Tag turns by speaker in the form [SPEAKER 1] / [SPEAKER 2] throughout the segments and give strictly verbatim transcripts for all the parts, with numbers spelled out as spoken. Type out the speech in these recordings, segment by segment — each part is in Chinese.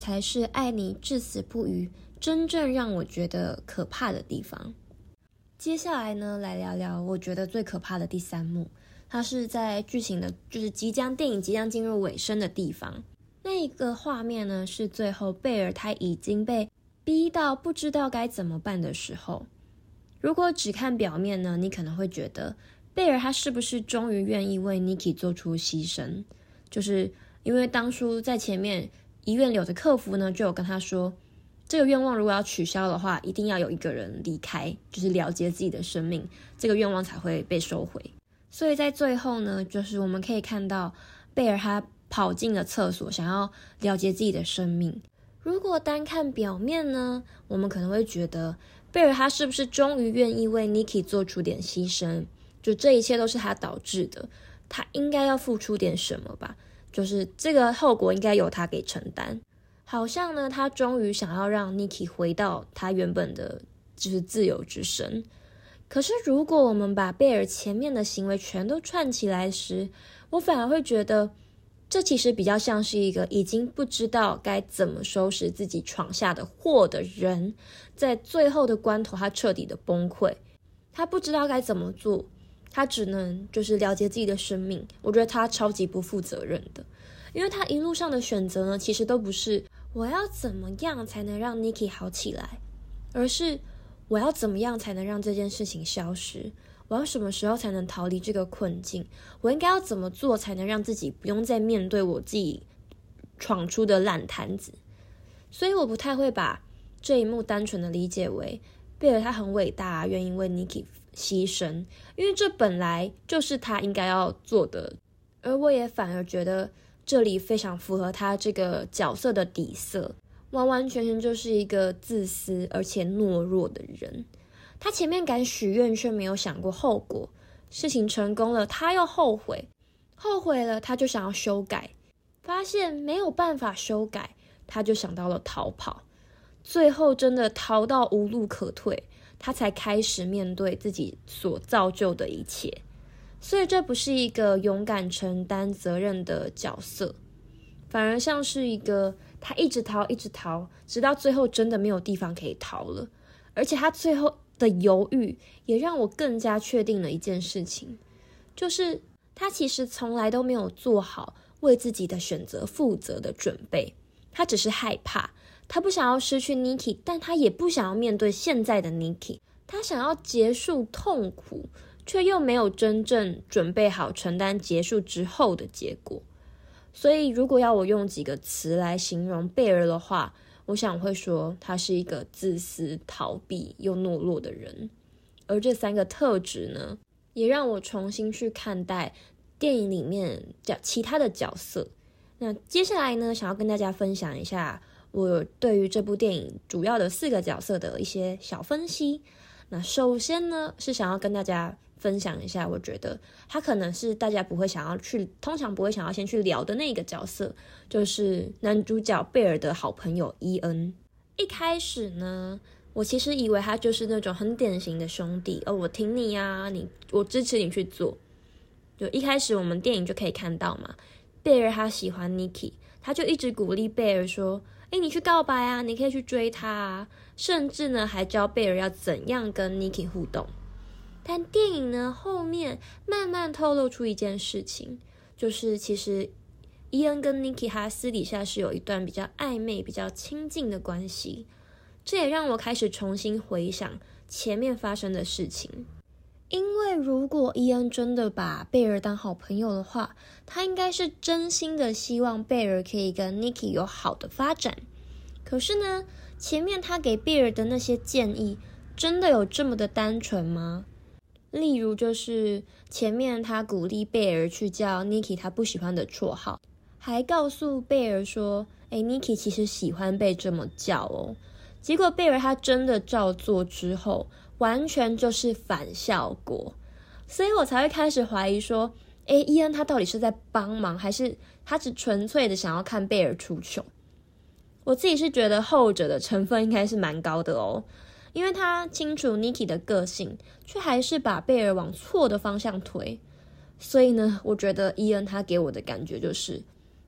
[SPEAKER 1] 才是爱你至死不渝真正让我觉得可怕的地方。接下来呢，来聊聊我觉得最可怕的第三幕，它是在剧情的就是即将电影即将进入尾声的地方。那一个画面呢，是最后贝尔他已经被逼到不知道该怎么办的时候。如果只看表面呢，你可能会觉得贝尔他是不是终于愿意为 Nikki 做出牺牲，就是因为当初在前面医院里的客服呢就有跟他说，这个愿望如果要取消的话，一定要有一个人离开，就是了结自己的生命，这个愿望才会被收回。所以在最后呢，就是我们可以看到贝尔他跑进了厕所，想要了结自己的生命。如果单看表面呢，我们可能会觉得贝尔他是不是终于愿意为 Nikki 做出点牺牲，就这一切都是他导致的，他应该要付出点什么吧，就是这个后果应该由他给承担。好像呢，他终于想要让 Nikki 回到他原本的就是自由之身。可是如果我们把贝尔前面的行为全都串起来时，我反而会觉得这其实比较像是一个已经不知道该怎么收拾自己闯下的祸的人，在最后的关头他彻底的崩溃，他不知道该怎么做，他只能就是了结自己的生命。我觉得他超级不负责任的，因为他一路上的选择呢，其实都不是我要怎么样才能让 Nikki 好起来，而是我要怎么样才能让这件事情消失，我要什么时候才能逃离这个困境，我应该要怎么做才能让自己不用再面对我自己闯出的烂摊子。所以我不太会把这一幕单纯的理解为贝尔他很伟大，愿意为 Nikki 牺牲，因为这本来就是他应该要做的。而我也反而觉得这里非常符合他这个角色的底色，完完全全就是一个自私而且懦弱的人。他前面敢许愿却没有想过后果，事情成功了他又后悔，后悔了他就想要修改，发现没有办法修改，他就想到了逃跑，最后真的逃到无路可退，他才开始面对自己所造就的一切。所以这不是一个勇敢承担责任的角色，反而像是一个他一直逃一直逃，直到最后真的没有地方可以逃了。而且他最后的犹豫也让我更加确定了一件事情，就是他其实从来都没有做好为自己的选择负责的准备。他只是害怕，他不想要失去 Nikki， 但他也不想要面对现在的 Nikki， 他想要结束痛苦，却又没有真正准备好承担结束之后的结果。所以如果要我用几个词来形容贝尔的话，我想会说他是一个自私、逃避又懦弱的人。而这三个特质呢，也让我重新去看待电影里面其他的角色。那接下来呢，想要跟大家分享一下我对于这部电影主要的四个角色的一些小分析。那首先呢，是想要跟大家分享一下，我觉得他可能是大家不会想要去，通常不会想要先去聊的那个角色，就是男主角贝尔的好朋友伊恩。一开始呢，我其实以为他就是那种很典型的兄弟，哦，我挺你啊，你我支持你去做。就一开始我们电影就可以看到嘛，贝尔他喜欢 Nikki， 他就一直鼓励贝尔说，诶，你去告白啊，你可以去追他啊，甚至呢还教贝尔要怎样跟 Nikki 互动。但电影呢后面慢慢透露出一件事情，就是其实伊恩跟 Nikki 他私底下是有一段比较暧昧比较亲近的关系。这也让我开始重新回想前面发生的事情，因为如果伊恩真的把贝尔当好朋友的话，他应该是真心的希望贝尔可以跟 Nikki 有好的发展。可是呢，前面他给贝尔的那些建议真的有这么的单纯吗？例如就是前面他鼓励贝尔去叫 Nikki 他不喜欢的绰号，还告诉贝尔说，诶 Nikki 其实喜欢被这么叫哦。结果贝尔他真的照做之后，完全就是反效果。所以我才会开始怀疑说，诶伊恩他到底是在帮忙，还是他只纯粹的想要看贝尔出糗？我自己是觉得后者的成分应该是蛮高的哦，因为他清楚 Nikki 的个性，却还是把贝尔往错的方向推。所以呢，我觉得伊恩他给我的感觉就是，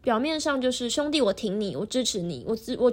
[SPEAKER 1] 表面上就是兄弟我挺你，我支持你，我支我